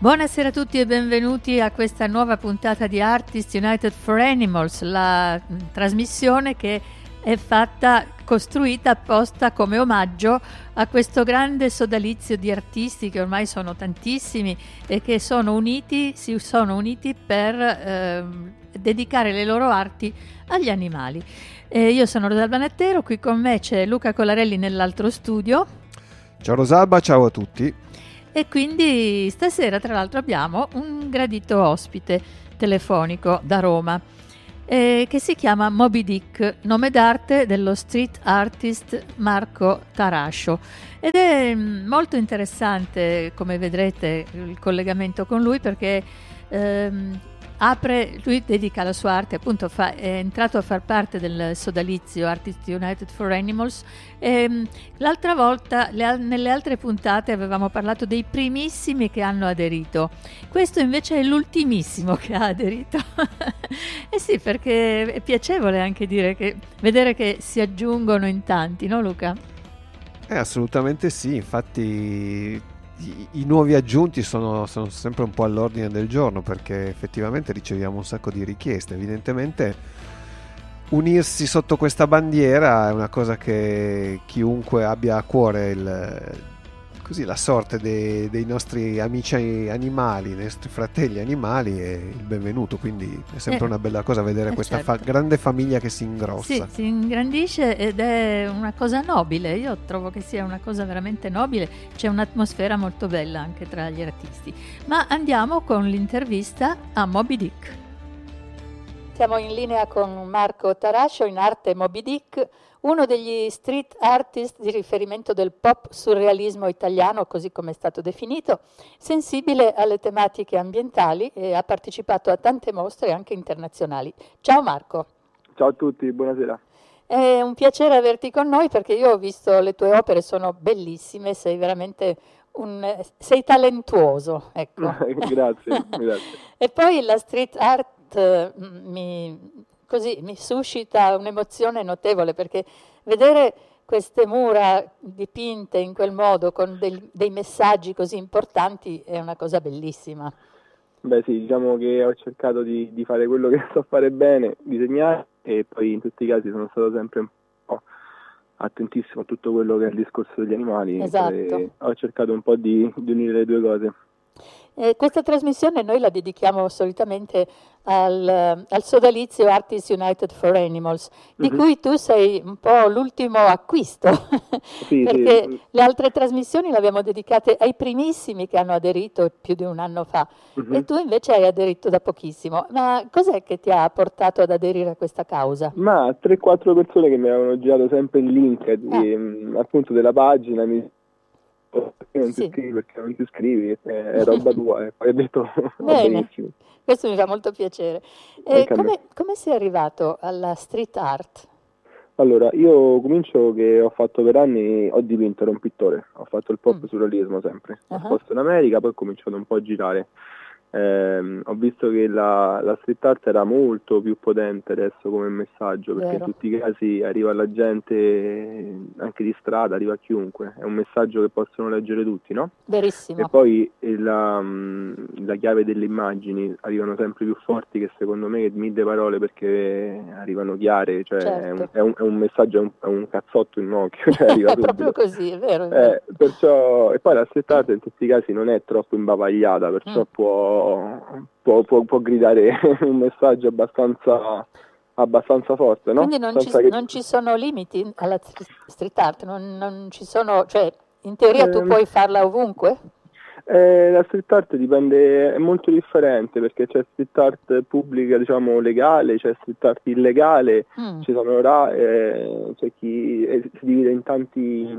Buonasera a tutti e benvenuti a questa nuova puntata di Artists United for Animals, la trasmissione che è costruita apposta come omaggio a questo grande sodalizio di artisti che ormai sono tantissimi e che si sono uniti per dedicare le loro arti agli animali. Io sono Rosalba Nattero, qui con me c'è Luca Colarelli nell'altro studio. Ciao Rosalba, ciao a tutti. E quindi stasera tra l'altro abbiamo un gradito ospite telefonico da Roma che si chiama Moby Dick, nome d'arte dello street artist Marco Tarascio, ed è molto interessante, come vedrete, il collegamento con lui perché lui dedica la sua arte, appunto è entrato a far parte del sodalizio Artists United for Animals. L'altra volta, nelle altre puntate, avevamo parlato dei primissimi che hanno aderito. Questo invece è l'ultimissimo che ha aderito. Eh sì, perché è piacevole anche vedere che si aggiungono in tanti, no Luca? Assolutamente sì, infatti i nuovi aggiunti sono sempre un po' all'ordine del giorno, perché effettivamente riceviamo un sacco di richieste. Evidentemente unirsi sotto questa bandiera è una cosa che chiunque abbia a cuore la sorte dei nostri amici animali, dei nostri fratelli animali, è il benvenuto, quindi è sempre una bella cosa vedere questa certo. grande famiglia che si ingrossa. Sì, si ingrandisce ed è una cosa nobile. Io trovo che sia una cosa veramente nobile, c'è un'atmosfera molto bella anche tra gli artisti. Ma andiamo con l'intervista a Moby Dick. Siamo in linea con Marco Tarascio, in arte Moby Dick, uno degli street artist di riferimento del pop surrealismo italiano, così come è stato definito, sensibile alle tematiche ambientali e ha partecipato a tante mostre anche internazionali. Ciao Marco. Ciao a tutti, buonasera. È un piacere averti con noi perché io ho visto le tue opere, sono bellissime, sei veramente sei talentuoso, ecco. Grazie. E poi la street art mi suscita un'emozione notevole, perché vedere queste mura dipinte in quel modo con dei messaggi così importanti è una cosa bellissima. Beh sì, diciamo che ho cercato di fare quello che so fare bene, disegnare, e poi in tutti i casi sono stato sempre un po' attentissimo a tutto quello che è il discorso degli animali. Esatto. Ho cercato un po' di unire le due cose. Questa trasmissione noi la dedichiamo solitamente al sodalizio Artists United for Animals, di cui tu sei un po' l'ultimo acquisto, sì, perché sì. Le altre trasmissioni le abbiamo dedicate ai primissimi che hanno aderito più di un anno fa, e tu invece hai aderito da pochissimo. Ma cos'è che ti ha portato ad aderire a questa causa? Ma 3-4 persone che mi avevano girato sempre il link appunto della pagina, perché non ti iscrivi, perché non ti iscrivi, è roba tua, e poi ho detto va benissimo. Questo mi fa molto piacere. Come sei arrivato alla street art? Allora, io comincio che ho fatto per anni, ho dipinto, ero un pittore, ho fatto il pop surrealismo sempre, ho posto in America, poi ho cominciato un po' a girare. Ho visto che la street art era molto più potente adesso come messaggio, perché in tutti i casi arriva alla gente anche di strada, arriva a chiunque, è un messaggio che possono leggere tutti, no? Verissimo. E poi la chiave delle immagini arrivano sempre più forti, che secondo me 1000 parole, perché arrivano chiare, cioè certo. è un messaggio, è un cazzotto in occhio, cioè arriva è proprio così, è vero. Perciò, e poi la street art in tutti i casi non è troppo imbavagliata, perciò può gridare un messaggio abbastanza forte, no? Quindi non ci sono limiti alla street art, non ci sono, cioè in teoria tu puoi farla ovunque? La street art dipende, è molto differente, perché c'è street art pubblica, diciamo legale, c'è street art illegale, ci sono c'è chi si divide in tanti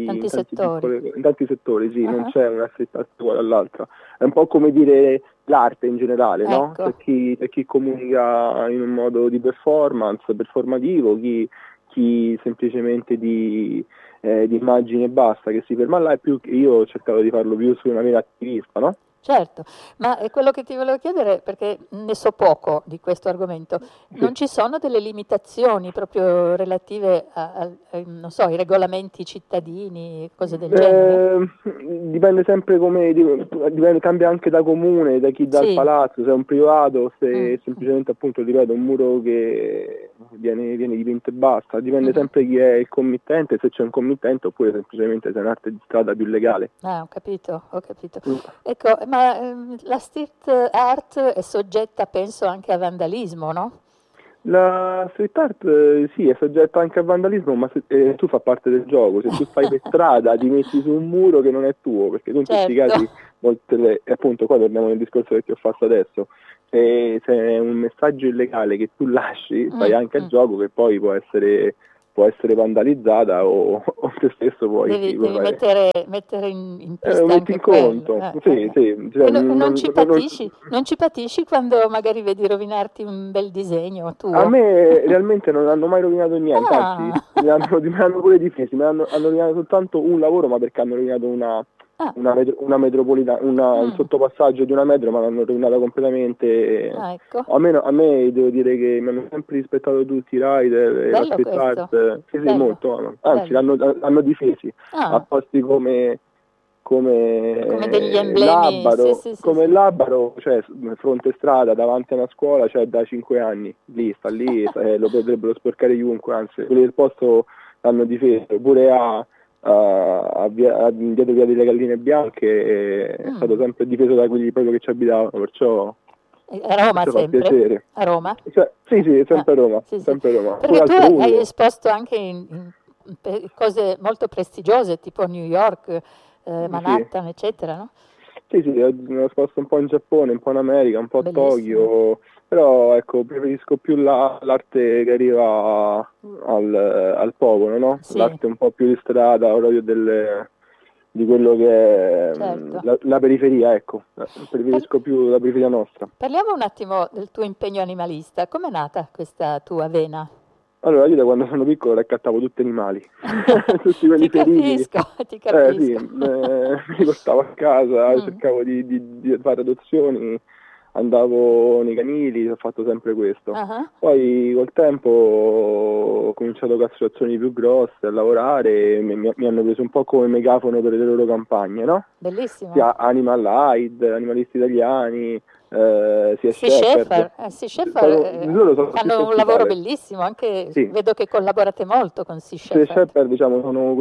settori, sì, non c'è una street art uguale all'altra. È un po' come dire l'arte in generale, no? Ecco. C'è chi comunica in un modo di performance, performativo, chi semplicemente di immagine e basta, che si ferma là, e più io ho cercato di farlo più su una vena attivista, no? Certo, ma quello che ti volevo chiedere, perché ne so poco di questo argomento, non ci sono delle limitazioni proprio relative non so, ai regolamenti cittadini, cose del genere? Dipende sempre cambia anche da comune, da chi dà il Sì. palazzo, se è un privato, se semplicemente appunto ripeto un muro che viene dipinto e basta, dipende sempre chi è il committente, se c'è un committente oppure semplicemente se è un'arte di strada più legale. Ho capito. Ecco, ma la street art è soggetta, penso, anche a vandalismo, no? La street art sì, è soggetta anche a vandalismo, ma tu fa parte del gioco. Se tu fai per strada ti metti su un muro che non è tuo, perché tu in questi casi, appunto qua torniamo nel discorso che ti ho fatto adesso, se è un messaggio illegale che tu lasci, fai anche il gioco che poi può essere vandalizzata o te stesso devi mettere in pista metti anche in conto. Sì. Cioè, non ci patisci quando magari vedi rovinarti un bel disegno tuo? A me realmente non hanno mai rovinato niente, anzi mi hanno pure difesi, hanno rovinato soltanto un lavoro, ma perché hanno rovinato una metropolitana, un sottopassaggio di una metro, ma l'hanno rovinata completamente. Ecco. A me devo dire che mi hanno sempre rispettato tutti i rider, la street art, sì, molto, anzi l'hanno difesi a posti come degli emblemi, Labaro, sì. Labaro, cioè fronte strada davanti a una scuola, cioè da 5 anni, sta lì, lo potrebbero sporcare chiunque, anzi quelli del posto l'hanno difeso, pure dietro via delle Galline Bianche è stato sempre difeso da quelli proprio che ci abitavano, perciò a Roma sempre? Fa piacere. A Roma? Sì, sempre a Roma. Sì. Sempre a Roma. Perché tu hai esposto anche in cose molto prestigiose, tipo New York, Manhattan, eccetera, no? Sì, ho esposto un po' in Giappone, un po' in America, un po' a Tokyo, però ecco, preferisco più l'arte che arriva al popolo, no? Sì. L'arte un po' più di strada, proprio di quello che è la periferia, ecco, preferisco più la periferia nostra. Parliamo un attimo del tuo impegno animalista, com'è nata questa tua vena? Allora, io da quando sono piccolo raccattavo tutti animali, tutti quelli ferini. Ti capisco. Sì, mi portavo a casa, cercavo di fare adozioni, andavo nei canili, ho fatto sempre questo. Poi col tempo ho cominciato con associazioni più grosse a lavorare, mi hanno preso un po' come megafono per le loro campagne, no? Bellissimo. Sia Animal Aid, Animalisti Italiani, sia Shepherd. Fanno un lavoro bellissimo, anche vedo che collaborate molto con Sea Shepherd. Sea Shepherd, diciamo, sono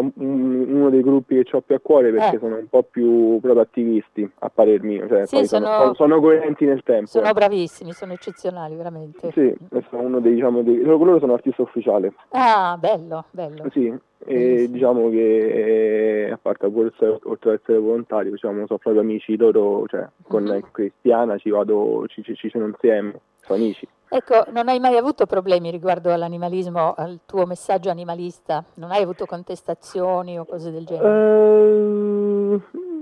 uno dei gruppi che ho più a cuore perché sono un po' più proprio attivisti, a parer mio, cioè poi sono coerenti nel tempo. Sono bravissimi, sono eccezionali, veramente. Sì, sono uno loro sono artista ufficiale. Ah, bello. Sì. E diciamo che a parte oltre ad essere volontario, diciamo, sono proprio amici loro, cioè con Cristiana ci sono insieme, sono amici. Ecco, non hai mai avuto problemi riguardo all'animalismo, al tuo messaggio animalista? Non hai avuto contestazioni o cose del genere?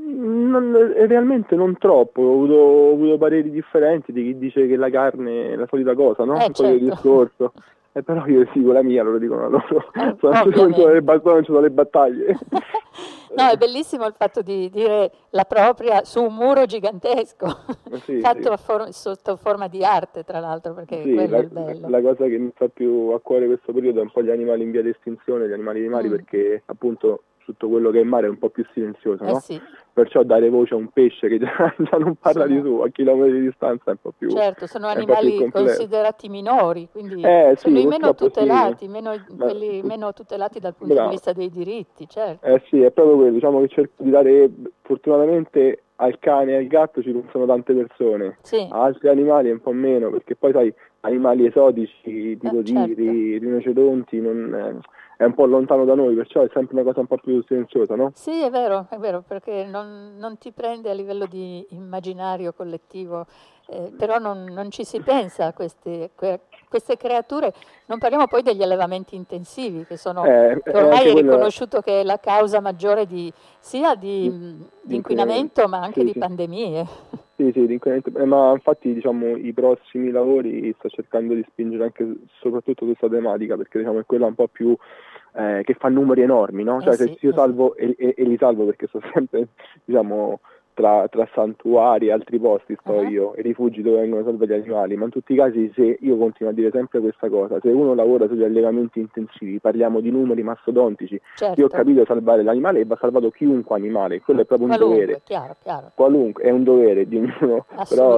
Realmente non troppo, ho avuto pareri differenti di chi dice che la carne è la solita cosa, no? Un po' di discorso. Però io dico la mia, loro dicono la loro. Non ci sono le battaglie. No, è bellissimo il fatto di dire la propria su un muro gigantesco, fatto sotto forma di arte, tra l'altro, perché quello è il bello. La cosa che mi sta più a cuore questo periodo è un po' gli animali in via di estinzione, gli animali di mare, perché appunto tutto quello che è in mare è un po' più silenzioso, no? Perciò dare voce a un pesce che già non parla di su a chilometri di distanza è un po' più. Certo, sono animali considerati minori, quindi sono i meno tutelati, quelli meno tutelati dal punto di vista dei diritti, certo. Sì, è proprio quello, diciamo che cerco di dare, fortunatamente al cane e al gatto ci pensano tante persone, a altri animali un po' meno, perché poi sai, animali esotici tipo tigri, rinoceronti, è un po' lontano da noi, perciò è sempre una cosa un po' più silenziosa, no? Sì, è vero, perché non ti prende a livello di immaginario collettivo, però non ci si pensa a queste creature. Non parliamo poi degli allevamenti intensivi, che ormai è riconosciuto che è la causa maggiore sia di inquinamento, ma anche di pandemie. Sì, di inquinamento, ma infatti diciamo i prossimi lavori sto cercando di spingere anche soprattutto questa tematica, perché diciamo è quella un po' più che fa numeri enormi, no? Cioè se io salvo e li salvo, perché sto sempre diciamo tra santuari e altri posti sto io, e rifugi dove vengono salvati animali, ma in tutti i casi, se io continuo a dire sempre questa cosa, se uno lavora sugli allevamenti intensivi, parliamo di numeri mastodontici, io ho capito salvare l'animale e va salvato chiunque animale, quello è proprio un dovere, chiaro. Qualunque, è un dovere di ognuno, però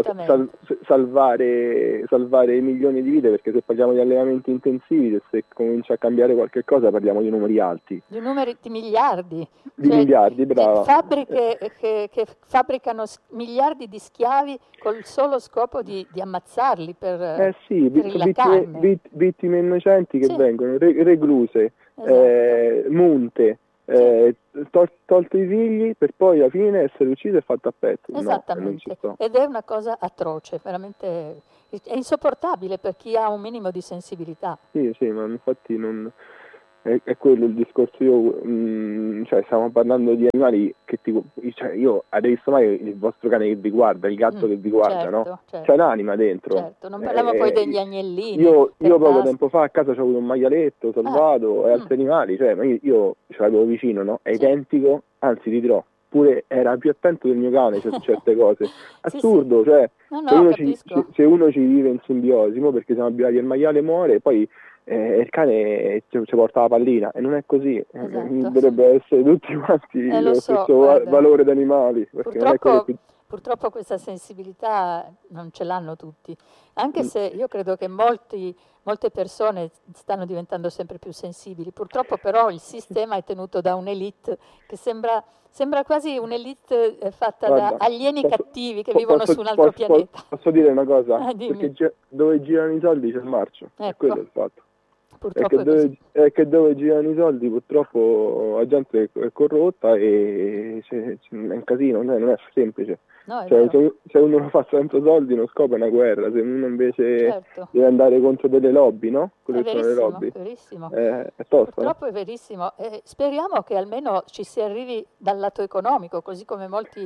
salvare milioni di vite, perché se parliamo di allevamenti intensivi, se comincia a cambiare qualche cosa parliamo di numeri alti. Di numeri di miliardi. Miliardi, brava. Di fabbriche che fabbricano miliardi di schiavi col solo scopo di ammazzarli per vittime innocenti che vengono recluse, munte, tolto i figli per poi alla fine essere uccise e fatte a pezzi. Esattamente, ed è una cosa atroce, veramente è insopportabile per chi ha un minimo di sensibilità. Sì, ma infatti non... È quello il discorso. Io stiamo parlando di animali che io avete visto mai il vostro cane che vi guarda, il gatto che vi guarda, no? Certo. C'è l'anima dentro. Certo, non parliamo poi degli agnellini. Io poco tempo fa a casa c'ho avuto un maialetto salvato e altri animali, ma io ce l'avevo vicino, no? È identico, anzi ti dirò, pure era più attento del mio cane su certe cose. Assurdo, se uno ci vive in simbiosi, perché siamo abituati, il maiale muore, poi il cane ci porta la pallina, e non è così. Dovrebbe essere tutti quanti lo stesso valore d'animali, perché non è quello più... Purtroppo questa sensibilità non ce l'hanno tutti, anche se io credo che molte persone stanno diventando sempre più sensibili. Purtroppo però il sistema è tenuto da un'elite che sembra quasi un'elite fatta da alieni cattivi che vivono su un altro pianeta. Posso dire una cosa? Perché dove girano i soldi c'è il marcio, è quello il fatto. È che dove girano i soldi purtroppo la gente è corrotta e c'è un casino, non è semplice. No, se uno lo fa senza soldi non scopre una guerra, se uno invece deve andare contro delle lobby, no? Quelle sono le lobby. Verissimo. È tosta. Purtroppo è verissimo. Speriamo che almeno ci si arrivi dal lato economico, così come molte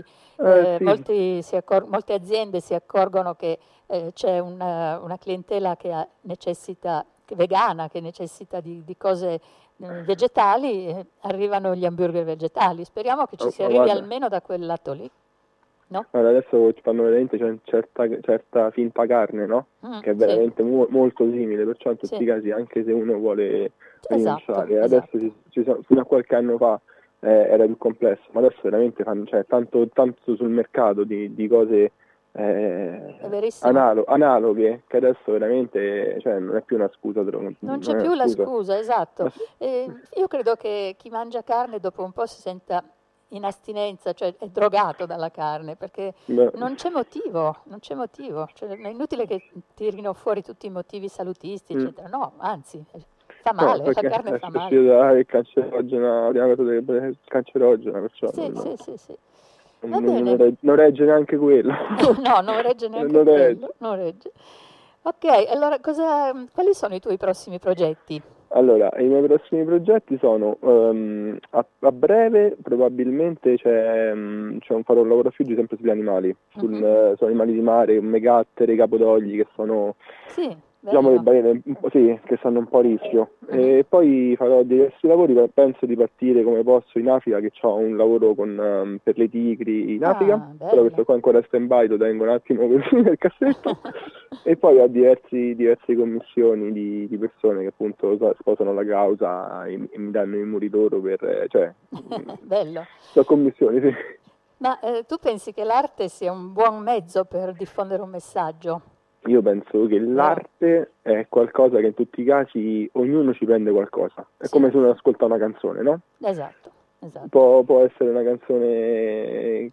aziende si accorgono che c'è una clientela che necessita vegana, che necessita di cose vegetali, arrivano gli hamburger vegetali. Speriamo che ci si arrivi almeno da quel lato lì. No? Allora adesso fanno veramente certa finta carne, no? Che è veramente molto simile, perciò in tutti i casi, anche se uno vuole rinunciare, adesso fino a qualche anno fa era più complesso, ma adesso veramente fanno tanto sul mercato di cose analoghe, che adesso veramente non è più una scusa. Non c'è più la scusa, esatto. Io credo che chi mangia carne dopo un po' si senta in astinenza, cioè è drogato dalla carne, perché non c'è motivo, è inutile che tirino fuori tutti i motivi salutisti, eccetera. No, anzi, fa male, la carne fa male. È cancerogena, la prima cosa è cancerogena, perciò sì. Non regge neanche quello. No, non regge neanche quello. Non regge. Ok, allora quali sono i tuoi prossimi progetti? Allora, i miei prossimi progetti sono a breve probabilmente farò un lavoro a Fiuggi sempre sugli animali, su animali di mare, megattere, capodogli, che sono le balene che stanno un po' a rischio. E poi farò diversi lavori, penso di partire come posso in Africa, che ho un lavoro per le tigri in Africa, però questo qua ancora stand by, lo tengo un attimo così nel cassetto. E poi ho diverse commissioni di persone che appunto sposano la causa e mi danno i muri d'oro bello. Sono commissioni, sì. Ma tu pensi che l'arte sia un buon mezzo per diffondere un messaggio? Io penso che l'arte è qualcosa che in tutti i casi ognuno ci prende qualcosa. È come se uno ascolta una canzone, no? Esatto. Può essere una canzone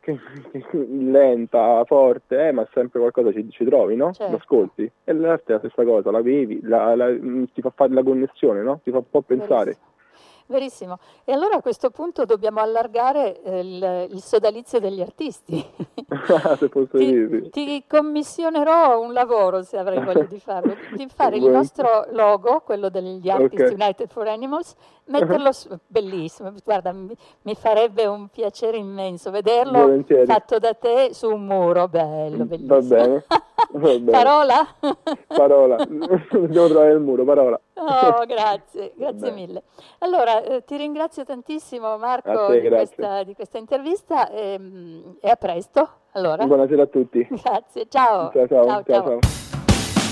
lenta, forte, ma sempre qualcosa ci trovi, no? Certo. Lo ascolti. E l'arte è la stessa cosa, la bevi, ti fa fare la connessione, no? Ti fa un po' pensare. Verissimo. E allora a questo punto dobbiamo allargare il sodalizio degli artisti. Se posso dire. Ti commissionerò un lavoro, se avrai voglia di farlo, di fare il nostro logo, quello degli Artists United for Animals, metterlo bellissimo. Guarda, mi farebbe un piacere immenso vederlo fatto da te su un muro, bello, bellissimo. Va bene. Parola? Parola. Dobbiamo trovare il muro, parola. Oh, grazie mille. Allora, ti ringrazio tantissimo Marco di questa intervista e a presto. Allora. Buonasera a tutti. Grazie, ciao. Ciao.